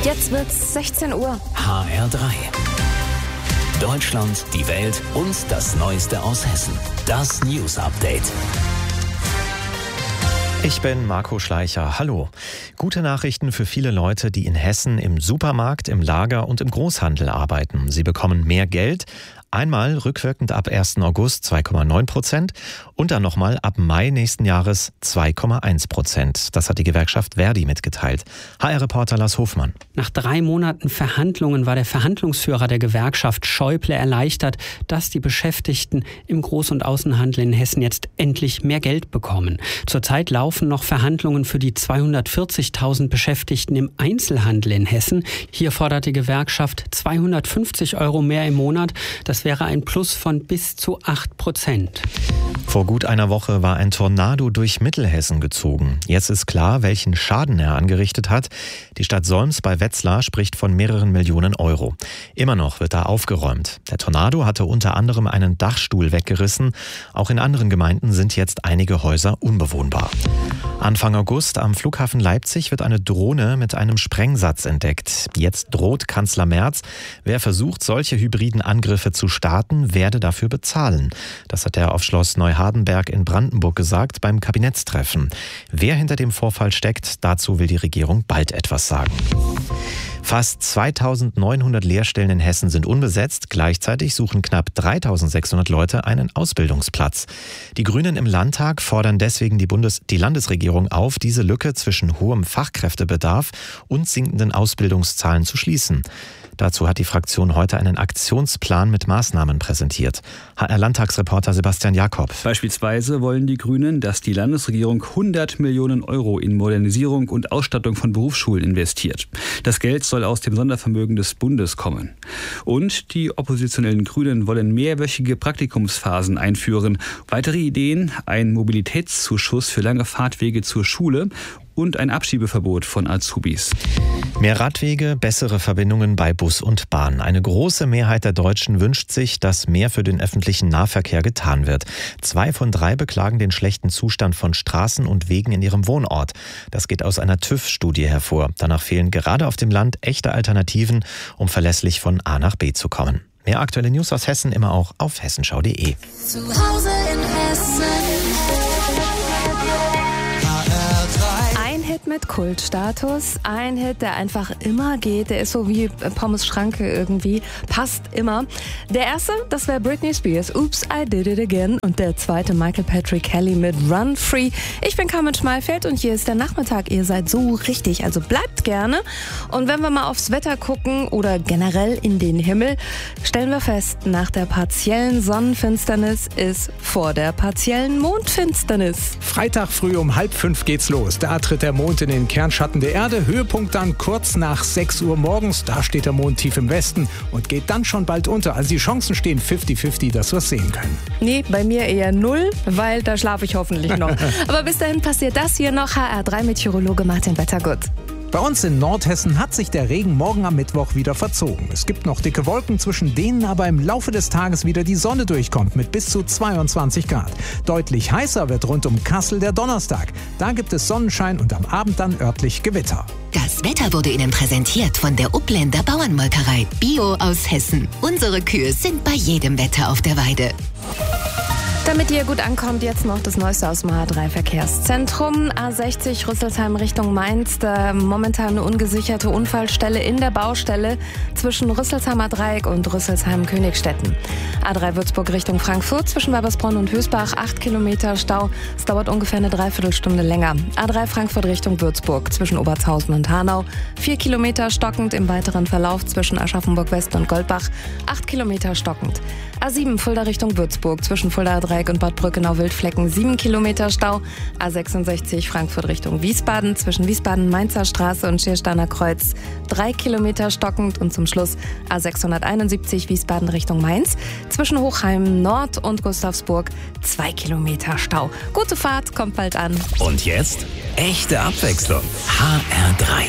Jetzt wird's 16 Uhr. HR3. Deutschland, die Welt und das Neueste aus Hessen. Das News Update. Ich bin Marco Schleicher. Hallo. Gute Nachrichten für viele Leute, die in Hessen im Supermarkt, im Lager und im Großhandel arbeiten. Sie bekommen mehr Geld. Einmal rückwirkend ab 1. August 2,9% und dann nochmal ab Mai nächsten Jahres 2,1%. Das hat die Gewerkschaft Verdi mitgeteilt. HR-Reporter Lars Hofmann. Nach 3 Monaten Verhandlungen war der Verhandlungsführer der Gewerkschaft Schäuble erleichtert, dass die Beschäftigten im Groß- und Außenhandel in Hessen jetzt endlich mehr Geld bekommen. Zurzeit laufen noch Verhandlungen für die 240.000 Beschäftigten im Einzelhandel in Hessen. Hier fordert die Gewerkschaft 250 € mehr im Monat. Das wäre ein Plus von bis zu 8%. Vor gut einer Woche war ein Tornado durch Mittelhessen gezogen. Jetzt ist klar, welchen Schaden er angerichtet hat. Die Stadt Solms bei Wetzlar spricht von mehreren Millionen Euro. Immer noch wird da aufgeräumt. Der Tornado hatte unter anderem einen Dachstuhl weggerissen. Auch in anderen Gemeinden sind jetzt einige Häuser unbewohnbar. Anfang August am Flughafen Leipzig wird eine Drohne mit einem Sprengsatz entdeckt. Jetzt droht Kanzler Merz, wer versucht, solche hybriden Angriffe zu starten, werde dafür bezahlen. Das hat er auf Schloss Neuhardenberg in Brandenburg gesagt beim Kabinettstreffen. Wer hinter dem Vorfall steckt, dazu will die Regierung bald etwas sagen. Fast 2.900 Lehrstellen in Hessen sind unbesetzt. Gleichzeitig suchen knapp 3.600 Leute einen Ausbildungsplatz. Die Grünen im Landtag fordern deswegen die Landesregierung auf, diese Lücke zwischen hohem Fachkräftebedarf und sinkenden Ausbildungszahlen zu schließen. Dazu hat die Fraktion heute einen Aktionsplan mit Maßnahmen präsentiert. HR-Landtagsreporter Sebastian Jakob. Beispielsweise wollen die Grünen, dass die Landesregierung 100 Millionen € in Modernisierung und Ausstattung von Berufsschulen investiert. Das Geld soll aus dem Sondervermögen des Bundes kommen. Und die oppositionellen Grünen wollen mehrwöchige Praktikumsphasen einführen. Weitere Ideen: ein Mobilitätszuschuss für lange Fahrtwege zur Schule und ein Abschiebeverbot von Azubis. Mehr Radwege, bessere Verbindungen bei Bus und Bahn. Eine große Mehrheit der Deutschen wünscht sich, dass mehr für den öffentlichen Nahverkehr getan wird. 2 von 3 beklagen den schlechten Zustand von Straßen und Wegen in ihrem Wohnort. Das geht aus einer TÜV-Studie hervor. Danach fehlen gerade auf dem Land echte Alternativen, um verlässlich von A nach B zu kommen. Mehr aktuelle News aus Hessen immer auch auf hessenschau.de. Zu Hause in Hessen. Mit Kultstatus. Ein Hit, der einfach immer geht. Der ist so wie Pommes Schranke irgendwie. Passt immer. Der erste, das wäre Britney Spears. Oops, I Did It Again. Und der zweite Michael Patrick Kelly mit Run Free. Ich bin Carmen Schmalfeld und hier ist der Nachmittag. Ihr seid so richtig, also bleibt gerne. Und wenn wir mal aufs Wetter gucken oder generell in den Himmel, stellen wir fest, nach der partiellen Sonnenfinsternis ist vor der partiellen Mondfinsternis. Freitag früh um 4:30 geht's los. Da tritt der Mond in den Kernschatten der Erde. Höhepunkt dann kurz nach 6 Uhr morgens. Da steht der Mond tief im Westen und geht dann schon bald unter. Also die Chancen stehen 50-50, dass wir es sehen können. Nee, bei mir eher 0, weil da schlafe ich hoffentlich noch. Aber bis dahin passiert das hier noch. HR3-Meteorologe Martin Wettergut. Bei uns in Nordhessen hat sich der Regen morgen am Mittwoch wieder verzogen. Es gibt noch dicke Wolken, zwischen denen aber im Laufe des Tages wieder die Sonne durchkommt mit bis zu 22 Grad. Deutlich heißer wird rund um Kassel der Donnerstag. Da gibt es Sonnenschein und am Abend dann örtlich Gewitter. Das Wetter wurde Ihnen präsentiert von der Upländer Bauernmolkerei. Bio aus Hessen. Unsere Kühe sind bei jedem Wetter auf der Weide. Damit ihr gut ankommt, jetzt noch das Neueste aus dem HR3-Verkehrszentrum. A60 Rüsselsheim Richtung Mainz. Da momentan eine ungesicherte Unfallstelle in der Baustelle zwischen Rüsselsheimer Dreieck und Rüsselsheim-Königstetten. A3 Würzburg Richtung Frankfurt zwischen Weibersbronn und Hösbach 8 Kilometer Stau. Es dauert ungefähr eine Dreiviertelstunde länger. A3 Frankfurt Richtung Würzburg zwischen Obertshausen und Hanau 4 Kilometer stockend. Im weiteren Verlauf zwischen Aschaffenburg West und Goldbach 8 Kilometer stockend. A7 Fulda Richtung Würzburg zwischen Fulda Dreieck und Bad Brückenau-Wildflecken 7 Kilometer Stau. A66 Frankfurt Richtung Wiesbaden zwischen Wiesbaden-Mainzer Straße und Schiersteiner Kreuz 3 Kilometer stockend. Und zum Schluss A671 Wiesbaden Richtung Mainz zwischen Hochheim Nord und Gustavsburg 2 Kilometer Stau. Gute Fahrt, kommt bald an. Und jetzt echte Abwechslung. HR3.